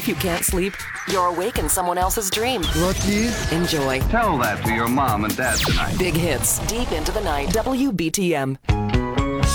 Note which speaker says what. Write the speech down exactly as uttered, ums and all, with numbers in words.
Speaker 1: If you can't sleep, you're awake in someone else's dream.
Speaker 2: Lucky.
Speaker 1: Enjoy
Speaker 3: Tell that to your mom and dad tonight.
Speaker 1: big hits deep into the night. W B T M.